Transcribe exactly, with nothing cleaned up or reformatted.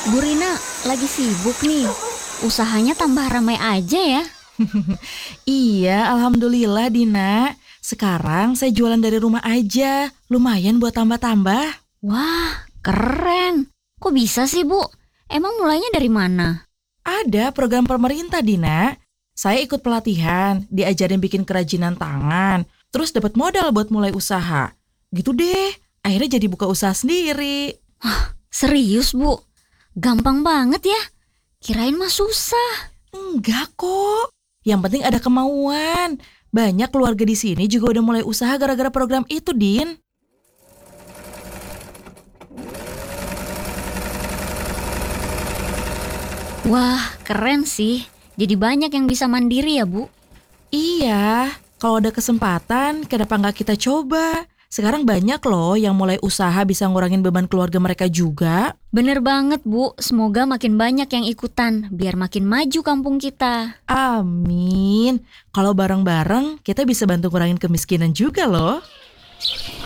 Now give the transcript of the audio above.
Bu Rina lagi sibuk nih. Usahanya tambah ramai aja ya. Iya, alhamdulillah Dina. Sekarang saya jualan dari rumah aja. Lumayan buat tambah-tambah. Wah, keren. Kok bisa sih, Bu? Emang mulainya dari mana? Ada program pemerintah Dina. Saya ikut pelatihan, diajarin bikin kerajinan tangan, terus dapat modal buat mulai usaha. Gitu deh, akhirnya jadi buka usaha sendiri. Serius, Bu? Gampang banget ya? Kirain mah susah. Enggak kok, yang penting ada kemauan. Banyak keluarga di sini juga udah mulai usaha gara-gara program itu, Din. Wah, keren sih. Jadi banyak yang bisa mandiri ya, Bu? Iya, kalau ada kesempatan, kenapa nggak kita coba? Sekarang banyak loh yang mulai usaha bisa ngurangin beban keluarga mereka juga. Bener banget, Bu. Semoga makin banyak yang ikutan, biar makin maju kampung kita. Amin. Kalau bareng-bareng, kita bisa bantu ngurangin kemiskinan juga loh.